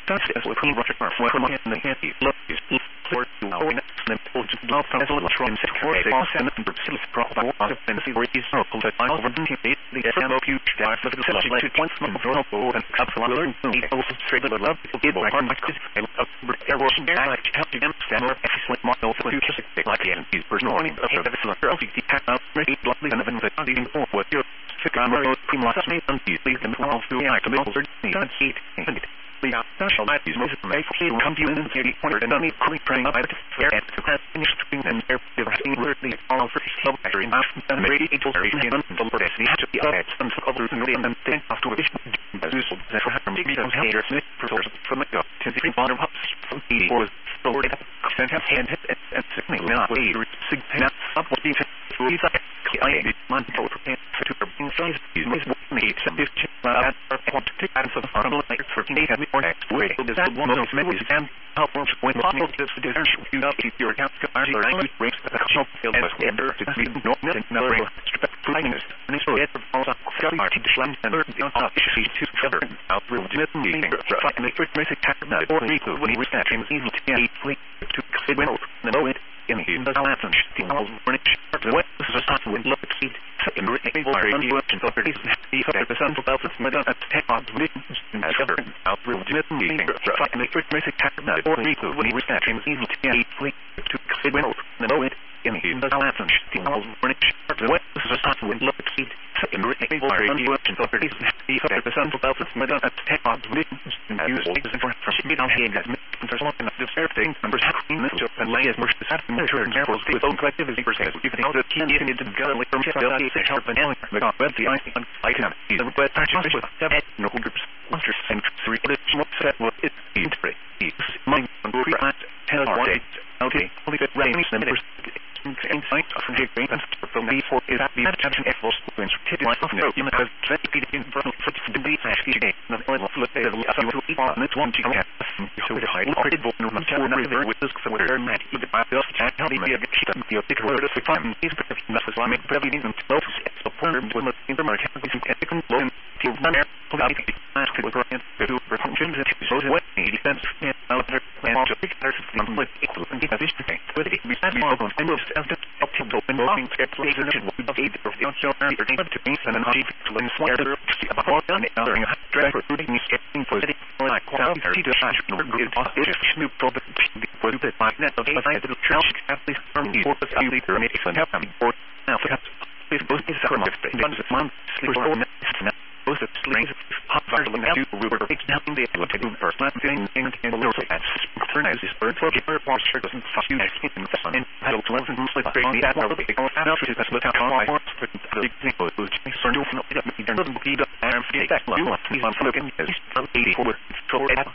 That's what we rush for from the handy look is for to our next simple just love from the from for a boss and the silly problem was in the series circle that I over the SMO huge dive for the selected points from the board and cups of learn to also straight the love to give our my cuz I love error like help them stand more excellent model for you just like the end personal of the early tap out ready lovely and the leading forward your camera team last me and please them all through I can build don't see the special life is most made for you come to you in the city corner and only quick train up at the fair and to have finished things and they're diverting the all for slow battery and and ready to very and the Lord as the to be at some others and really and think after which useful that for having becomes haters from the go to the bottom of from the or the Lord sent him hand and certainly not way significant up what the I man to bring size is need some I want to take answer from like 13 and or next way is that one of those memories and help us when possible to differentiate you up if your account or language breaks the shop field as ender to be no nothing never kindness and so it also got to slam and see to cover out real meeting and the trick basic tactic or when he was that him easy to get to well no it in the balance the all furnish what this is a start with look at seat second rate or any option for these the central belt is made at take on and cover out real meeting and the trick basic tactic or when he was that him easy to get to well no it in the balance the all furnish what this is a start with look at seat second rate or any option for these the central belt is made at take on and use for speed on hand that there's one of the fair thing numbers and lay as much as measure examples with own collectivity percent you can also can you need to go like from the help and the web the I can see the web patches with no groups monsters and three what set what it is money and tell okay only good range numbers insight from the grants from the for is that the attention equals to instructed like no you have 20 feet in front of the beat today the oil flip the on this one to get so the high or it will not river with this for their mat the bios chat how the keep them the ticker word of the time is the message I make every even close it's the point when the intermarket is ethical loan to run air politically ask to grant to functions so what defense out there and also pictures from like equal and position with it besides more and most as the optimal and moving speculation will be the potential to be and an achieve to learn smarter about all and other drive recruiting getting for the like quality to change the good position for the by net of the church at least from the purpose of the permit and help them for now for this both is from the month sleep or both of strings hot violin to river examining the ability to first land thing and the little as turn as this bird for the bird was sure doesn't fuck you next in the sun and help to listen to sleep on that one the out to that's look out on my horse for the example which is sort of no it doesn't be the and that one we want to look in is 84 so